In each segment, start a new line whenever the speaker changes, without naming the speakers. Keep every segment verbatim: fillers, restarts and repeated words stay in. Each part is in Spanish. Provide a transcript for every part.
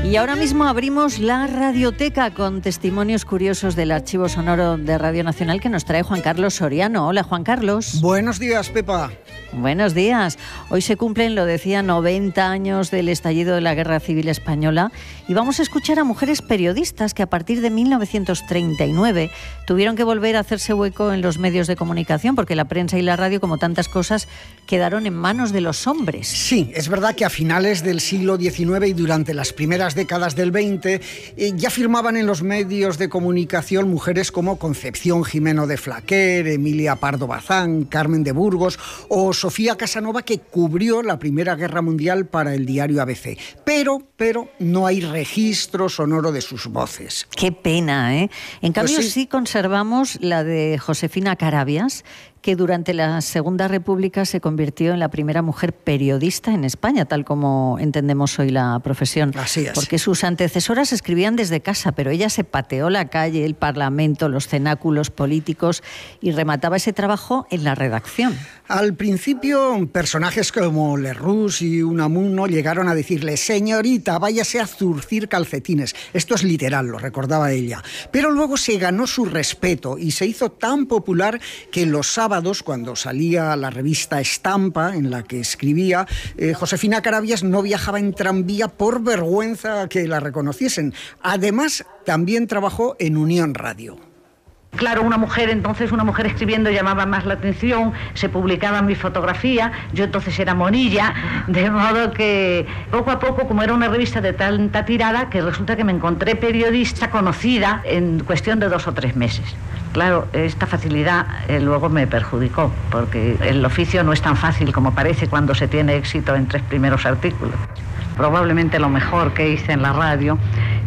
Y ahora mismo abrimos la radioteca con testimonios curiosos del archivo sonoro de Radio Nacional que nos trae Juan Carlos Soriano. Hola, Juan Carlos.
Buenos días, Pepa.
Buenos días. Hoy se cumplen, lo decía, noventa años del estallido de la Guerra Civil Española y vamos a escuchar a mujeres periodistas que a partir de mil novecientos treinta y nueve tuvieron que volver a hacerse hueco en los medios de comunicación porque la prensa y la radio, como tantas cosas, quedaron en manos de los hombres.
Sí, es verdad que a finales del siglo diecinueve y durante las primeras décadas del veinte eh, ya firmaban en los medios de comunicación mujeres como Concepción Jimeno de Flaquer, Emilia Pardo Bazán, Carmen de Burgos o Sofía Casanova, que cubrió la Primera Guerra Mundial para el diario A B C. Pero, pero no hay registro sonoro de sus voces.
Qué pena, ¿eh? En cambio,
Pues sí.
sí conservamos la de Josefina Carabias, que durante la Segunda República se convirtió en la primera mujer periodista en España, tal como entendemos hoy la profesión.
Así es.
Porque sus antecesoras escribían desde casa, pero ella se pateó la calle, el Parlamento, los cenáculos políticos y remataba ese trabajo en la redacción.
Al principio, personajes como Lerroux y Unamuno llegaron a decirle: señorita, váyase a zurcir calcetines. Esto es literal, lo recordaba ella. Pero luego se ganó su respeto y se hizo tan popular que los sábados, cuando salía la revista Estampa, en la que escribía, eh, Josefina Carabias no viajaba en tranvía por vergüenza que la reconociesen. Además, también trabajó en Unión Radio.
Claro, una mujer, entonces una mujer escribiendo llamaba más la atención, se publicaba mi fotografía, yo entonces era monilla, de modo que poco a poco, como era una revista de tanta tirada, que resulta que me encontré periodista conocida en cuestión de dos o tres meses. Claro, esta facilidad eh, luego me perjudicó, porque el oficio no es tan fácil como parece cuando se tiene éxito en tres primeros artículos. Probablemente lo mejor que hice en la radio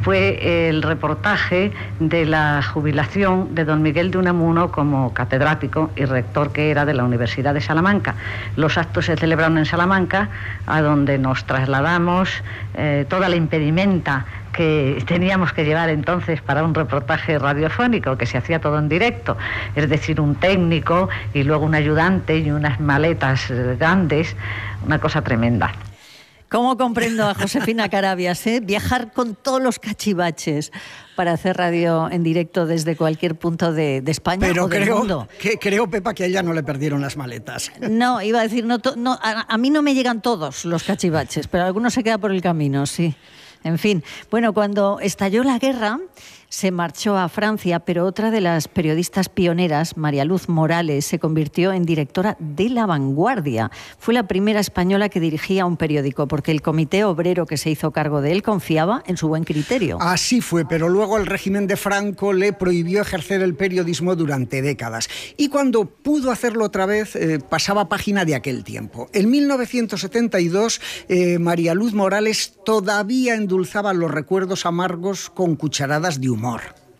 fue el reportaje de la jubilación de don Miguel de Unamuno como catedrático y rector que era de la Universidad de Salamanca. Los actos se celebraron en Salamanca, a donde nos trasladamos eh, toda la impedimenta que teníamos que llevar entonces para un reportaje radiofónico, que se hacía todo en directo, es decir, un técnico y luego un ayudante y unas maletas grandes, una cosa tremenda.
¿Cómo comprendo a Josefina Carabias, eh? Viajar con todos los cachivaches para hacer radio en directo desde cualquier punto de, de España
Pero
o del
creo,
mundo.
que, creo, Pepa, que a ella no le perdieron las maletas.
No, iba a decir, no, to, no a, a mí no me llegan todos los cachivaches, pero algunos se queda por el camino, sí. En fin, bueno, cuando estalló la guerra se marchó a Francia, pero otra de las periodistas pioneras, María Luz Morales, se convirtió en directora de La Vanguardia. Fue la primera española que dirigía un periódico, porque el comité obrero que se hizo cargo de él confiaba en su buen criterio.
Así fue, pero luego el régimen de Franco le prohibió ejercer el periodismo durante décadas. Y cuando pudo hacerlo otra vez, eh, pasaba página de aquel tiempo. En mil novecientos setenta y dos, eh, María Luz Morales todavía endulzaba los recuerdos amargos con cucharadas de humor.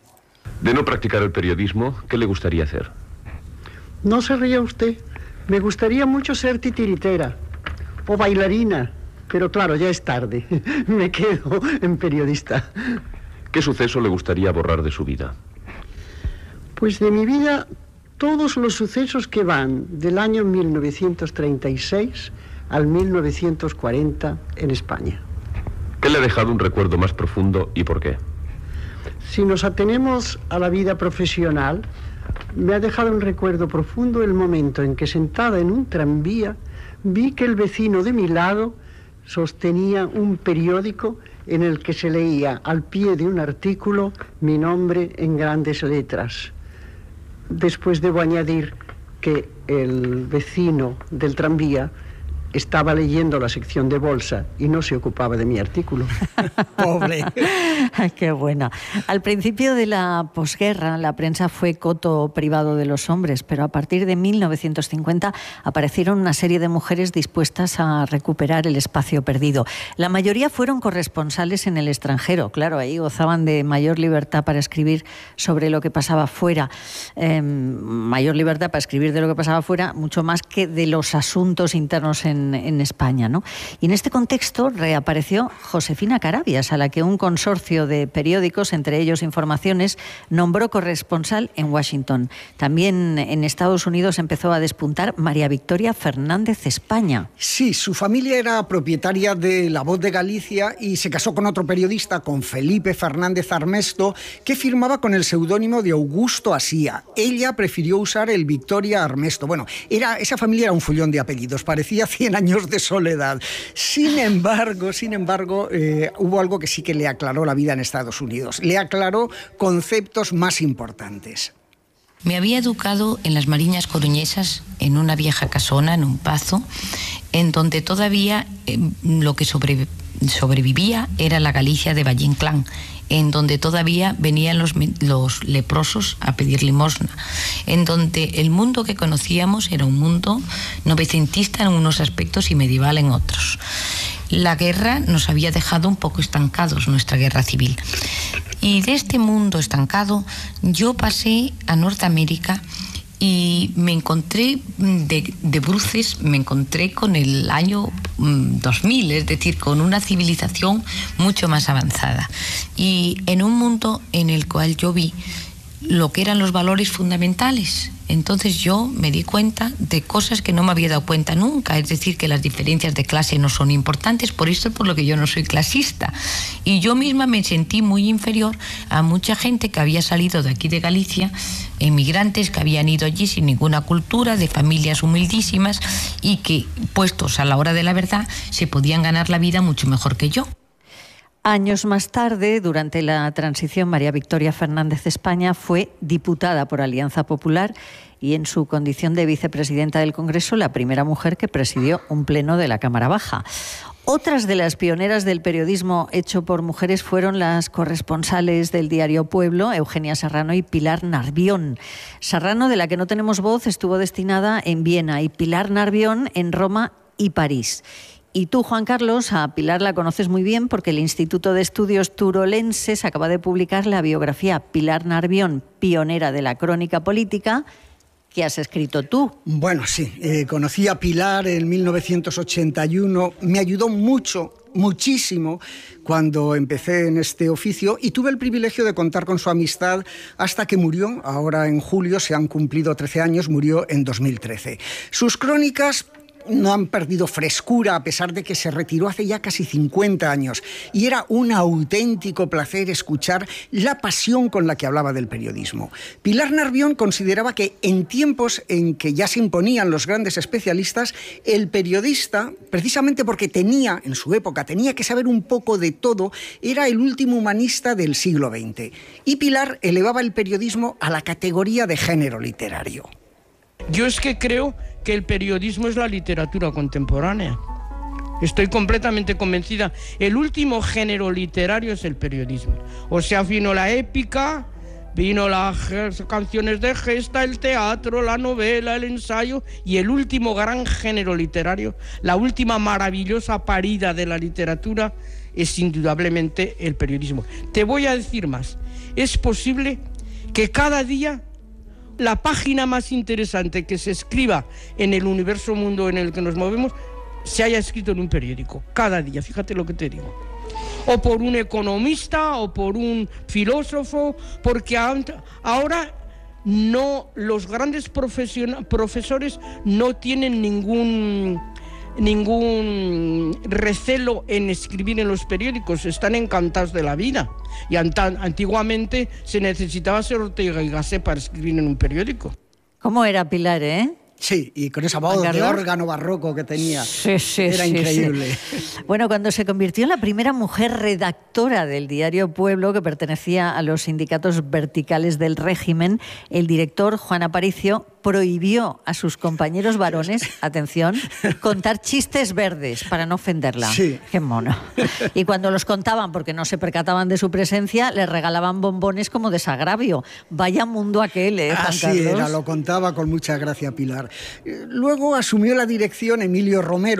De no practicar el periodismo, ¿qué le gustaría hacer?
No se ría usted. Me gustaría mucho ser titiritera o bailarina, pero claro, ya es tarde. Me quedo en periodista.
¿Qué suceso le gustaría borrar de su vida?
Pues de mi vida, todos los sucesos que van del año mil novecientos treinta y seis al mil novecientos cuarenta en España.
¿Qué le ha dejado un recuerdo más profundo y por qué?
Si nos atenemos a la vida profesional, me ha dejado un recuerdo profundo el momento en que, sentada en un tranvía, vi que el vecino de mi lado sostenía un periódico en el que se leía al pie de un artículo mi nombre en grandes letras. Después debo añadir que el vecino del tranvía estaba leyendo la sección de bolsa y no se ocupaba de mi artículo.
Pobre.
Qué buena. Al principio de la posguerra, la prensa fue coto privado de los hombres, pero a partir de mil novecientos cincuenta aparecieron una serie de mujeres dispuestas a recuperar el espacio perdido. La mayoría fueron corresponsales en el extranjero. Claro, ahí gozaban de mayor libertad para escribir sobre lo que pasaba fuera. Eh, mayor libertad para escribir de lo que pasaba fuera, mucho más que de los asuntos internos en en, en España, ¿no? Y en este contexto reapareció Josefina Carabias, a la que un consorcio de periódicos, entre ellos Informaciones, nombró corresponsal en Washington. También en Estados Unidos empezó a despuntar María Victoria Fernández España.
Sí, su familia era propietaria de La Voz de Galicia y se casó con otro periodista, con Felipe Fernández Armesto, que firmaba con el seudónimo de Augusto Asía. Ella prefirió usar el Victoria Armesto. Bueno, era, esa familia era un follón de apellidos, parecía cien años de soledad. Sin embargo, sin embargo, eh, hubo algo que sí que le aclaró la vida en Estados Unidos. Le aclaró conceptos más importantes.
Me había educado en las Mariñas Coruñesas, en una vieja casona, en un pazo, en donde todavía eh, lo que sobre, sobrevivía era la Galicia de Valle Inclán, en donde todavía venían los, los leprosos a pedir limosna, en donde el mundo que conocíamos era un mundo novecentista en unos aspectos y medieval en otros. La guerra nos había dejado un poco estancados, nuestra guerra civil. Y de este mundo estancado yo pasé a Norteamérica y me encontré de, de bruces, me encontré con el año dos mil, es decir, con una civilización mucho más avanzada. Y en un mundo en el cual yo vi lo que eran los valores fundamentales. Entonces yo me di cuenta de cosas que no me había dado cuenta nunca, es decir, que las diferencias de clase no son importantes, por esto es por lo que yo no soy clasista. Y yo misma me sentí muy inferior a mucha gente que había salido de aquí de Galicia, emigrantes que habían ido allí sin ninguna cultura, de familias humildísimas y que, puestos a la hora de la verdad, se podían ganar la vida mucho mejor que yo.
Años más tarde, durante la transición, María Victoria Fernández España fue diputada por Alianza Popular y en su condición de vicepresidenta del Congreso, la primera mujer que presidió un pleno de la Cámara Baja. Otras de las pioneras del periodismo hecho por mujeres fueron las corresponsales del diario Pueblo, Eugenia Serrano y Pilar Narvión. Serrano, de la que no tenemos voz, estuvo destinada en Viena y Pilar Narvión en Roma y París. Y tú, Juan Carlos, a Pilar la conoces muy bien porque el Instituto de Estudios Turolenses acaba de publicar la biografía Pilar Narvión, pionera de la crónica política, que has escrito tú.
Bueno, sí, eh, conocí a Pilar en mil novecientos ochenta y uno, me ayudó mucho, muchísimo cuando empecé en este oficio y tuve el privilegio de contar con su amistad hasta que murió. Ahora en julio se han cumplido trece años, murió en dos mil trece. Sus crónicas no han perdido frescura a pesar de que se retiró hace ya casi cincuenta años y era un auténtico placer escuchar la pasión con la que hablaba del periodismo. Pilar Narvión consideraba que en tiempos en que ya se imponían los grandes especialistas, el periodista, precisamente porque tenía, en su época, tenía que saber un poco de todo, era el último humanista del siglo veinte. Y Pilar elevaba el periodismo a la categoría de género literario.
Yo es que creo que el periodismo es la literatura contemporánea. Estoy completamente convencida. El último género literario es el periodismo. O sea, vino la épica, vino las canciones de gesta, el teatro, la novela, el ensayo, y el último gran género literario, la última maravillosa parida de la literatura, es indudablemente el periodismo. Te voy a decir más. Es posible que cada día la página más interesante que se escriba en el universo mundo en el que nos movemos se haya escrito en un periódico, cada día, fíjate lo que te digo. O por un economista, o por un filósofo, porque ahora no, los grandes profesores no tienen ningún... ningún recelo en escribir en los periódicos, están encantados de la vida. Y antiguamente se necesitaba ser Ortega y Gasset para escribir en un periódico.
¿Cómo era Pilar, eh?
Sí, y con esa voz de órgano barroco que tenía.
Sí, sí,
Era
sí,
increíble.
Sí. Bueno, cuando se convirtió en la primera mujer redactora del diario Pueblo, que pertenecía a los sindicatos verticales del régimen, el director Juan Aparicio prohibió a sus compañeros varones, atención, contar chistes verdes para no ofenderla.
Sí.
Qué mono. Y cuando los contaban, porque no se percataban de su presencia, les regalaban bombones como desagravio. Vaya mundo aquel, ¿eh, Juan
Así
Carlos?
era, lo contaba con mucha gracia Pilar. Luego asumió la dirección Emilio Romero,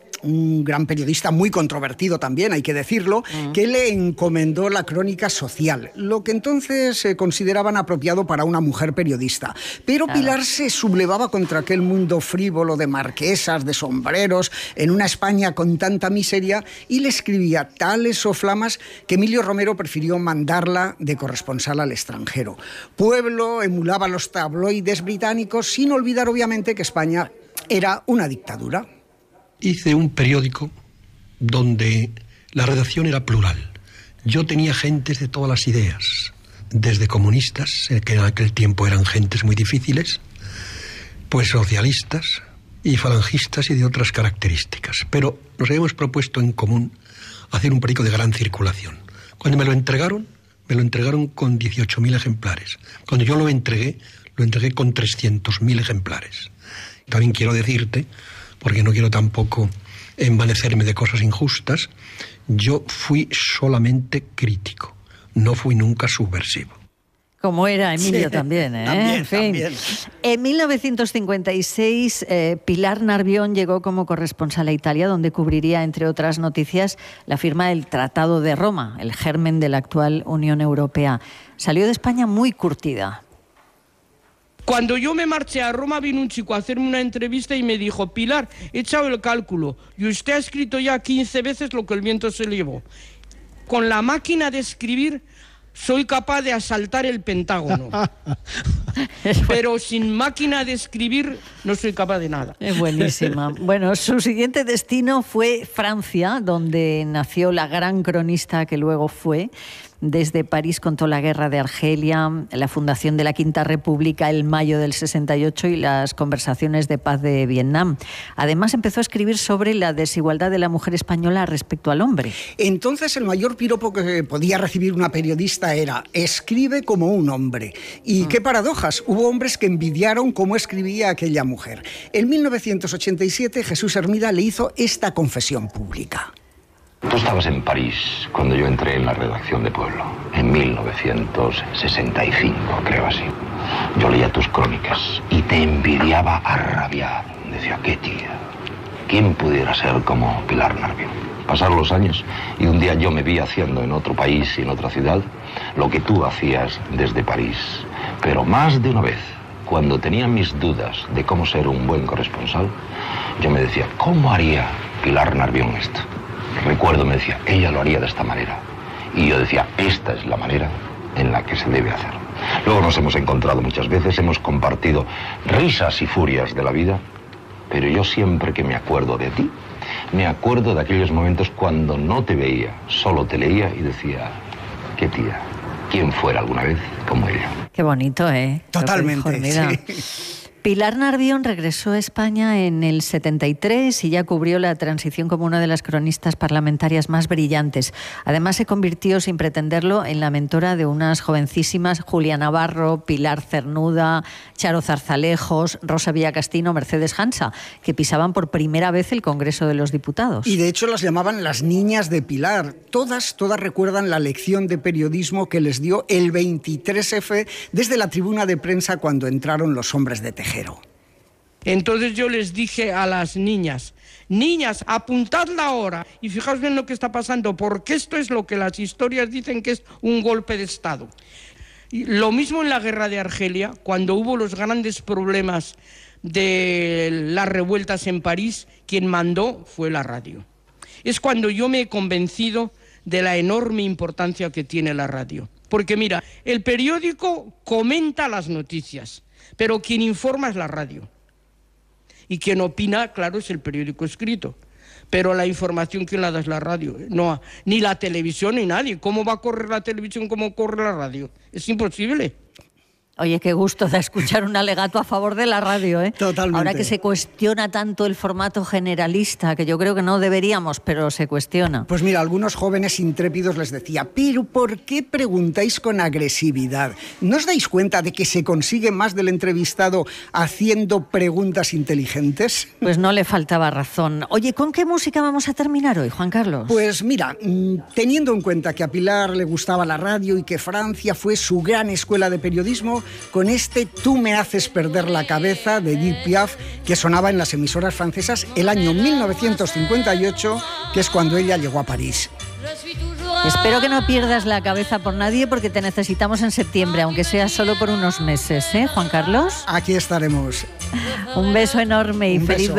un gran periodista muy controvertido también, hay que decirlo, mm. que le encomendó la crónica social, lo que entonces se consideraban apropiado para una mujer periodista. Pero claro. Pilar se sublevaba contra aquel mundo frívolo de marquesas, de sombreros, en una España con tanta miseria, y le escribía tales soflamas que Emilio Romero prefirió mandarla de corresponsal al extranjero. Pueblo emulaba los tabloides británicos, sin olvidar obviamente que España era una dictadura.
Hice un periódico donde la redacción era plural. Yo tenía gentes de todas las ideas, desde comunistas, que en aquel tiempo eran gentes muy difíciles, pues socialistas y falangistas y de otras características. Pero nos habíamos propuesto en común hacer un periódico de gran circulación. Cuando me lo entregaron, me lo entregaron con dieciocho mil ejemplares. Cuando yo lo entregué, lo entregué con trescientos mil ejemplares. También quiero decirte, porque no quiero tampoco envanecerme de cosas injustas, yo fui solamente crítico, no fui nunca subversivo.
Como era Emilio sí, también, ¿eh?
También,
en fin.
También.
En mil novecientos cincuenta y seis, eh, Pilar Narvión llegó como corresponsal a Italia, donde cubriría, entre otras noticias, la firma del Tratado de Roma, el germen de la actual Unión Europea. Salió de España muy curtida.
Cuando yo me marché a Roma, vino un chico a hacerme una entrevista y me dijo: Pilar, he echado el cálculo y usted ha escrito ya quince veces lo que el viento se llevó. Con la máquina de escribir soy capaz de asaltar el Pentágono. Pero sin máquina de escribir no soy capaz de nada.
Es buenísima. Bueno, su siguiente destino fue Francia, donde nació la gran cronista que luego fue. Desde París contó la guerra de Argelia, la fundación de la Quinta República el mayo del sesenta y ocho y las conversaciones de paz de Vietnam. Además empezó a escribir sobre la desigualdad de la mujer española respecto al hombre.
Entonces el mayor piropo que podía recibir una periodista era: escribe como un hombre. Y mm. qué paradojas, hubo hombres que envidiaron cómo escribía aquella mujer. En mil novecientos ochenta y siete Jesús Hermida le hizo esta confesión pública.
Tú estabas en París cuando yo entré en la redacción de Pueblo, en mil novecientos sesenta y cinco, creo así. Yo leía tus crónicas y te envidiaba a rabiar. Decía, qué tía, ¿quién pudiera ser como Pilar Narvión? Pasaron los años y un día yo me vi haciendo en otro país y en otra ciudad lo que tú hacías desde París. Pero más de una vez, cuando tenía mis dudas de cómo ser un buen corresponsal, yo me decía, ¿cómo haría Pilar Narvión esto? Recuerdo, me decía, ella lo haría de esta manera. Y yo decía, esta es la manera en la que se debe hacer. Luego nos hemos encontrado muchas veces, hemos compartido risas y furias de la vida, pero yo siempre que me acuerdo de ti, me acuerdo de aquellos momentos cuando no te veía, solo te leía y decía, qué tía, quién fuera alguna vez como ella.
Qué bonito, ¿eh?
Totalmente, sí.
Pilar Narvión regresó a España en el setenta y tres y ya cubrió la transición como una de las cronistas parlamentarias más brillantes. Además se convirtió, sin pretenderlo, en la mentora de unas jovencísimas, Julia Navarro, Pilar Cernuda, Charo Zarzalejos, Rosa Villacastino, Mercedes Hansa, que pisaban por primera vez el Congreso de los Diputados.
Y de hecho las llamaban las niñas de Pilar. Todas, todas recuerdan la lección de periodismo que les dio el veintitrés efe desde la tribuna de prensa cuando entraron los hombres de Tejero.
Entonces yo les dije a las niñas, niñas, apuntad la hora y fijaos bien lo que está pasando, porque esto es lo que las historias dicen que es un golpe de Estado. Y lo mismo en la guerra de Argelia, cuando hubo los grandes problemas de las revueltas en París, quien mandó fue la radio. Es cuando yo me he convencido de la enorme importancia que tiene la radio. Porque mira, el periódico comenta las noticias, pero quien informa es la radio. Y quien opina, claro, es el periódico escrito. Pero la información, ¿quién la da? Es la radio. No, ni la televisión ni nadie. ¿Cómo va a correr la televisión como corre la radio? Es imposible.
Oye, qué gusto da escuchar un alegato a favor de la radio, ¿eh?
Totalmente.
Ahora que se cuestiona tanto el formato generalista, que yo creo que no deberíamos, pero se cuestiona.
Pues mira, algunos jóvenes intrépidos les decía, pero ¿por qué preguntáis con agresividad? ¿No os dais cuenta de que se consigue más del entrevistado haciendo preguntas inteligentes?
Pues no le faltaba razón. Oye, ¿con qué música vamos a terminar hoy, Juan Carlos?
Pues mira, teniendo en cuenta que a Pilar le gustaba la radio y que Francia fue su gran escuela de periodismo, con este Tú me haces perder la cabeza de Edith Piaf, que sonaba en las emisoras francesas el año mil novecientos cincuenta y ocho, que es cuando ella llegó a París.
Espero que no pierdas la cabeza por nadie, porque te necesitamos en septiembre, aunque sea solo por unos meses, ¿eh, Juan Carlos?
Aquí estaremos.
Un beso enorme y
Un
feliz
beso.